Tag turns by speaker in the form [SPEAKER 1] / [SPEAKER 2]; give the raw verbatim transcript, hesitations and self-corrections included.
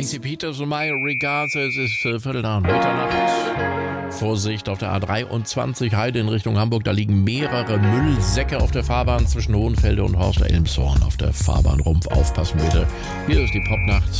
[SPEAKER 1] Sankt Peters und My Regards, es ist äh, Viertel nach Mitternacht. Vorsicht auf der A dreiundzwanzig Heide in Richtung Hamburg, da liegen mehrere Müllsäcke auf der Fahrbahn zwischen Hohenfelde und Horst Elmshorn auf der Fahrbahnrumpf. Aufpassen bitte. Hier ist die Popnacht